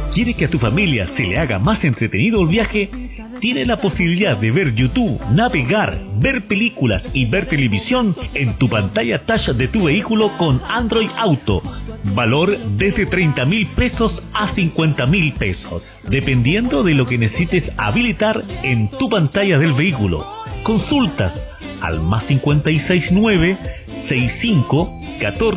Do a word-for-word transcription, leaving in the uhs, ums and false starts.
¿Quiere que a tu familia se le haga más entretenido el viaje? Tiene la posibilidad de ver YouTube, navegar, ver películas y ver televisión en tu pantalla touch de tu vehículo con Android Auto. Valor desde treinta mil pesos a cincuenta mil pesos, dependiendo de lo que necesites habilitar en tu pantalla del vehículo. Consultas al más cincuenta y seis nueve sesenta y cinco catorce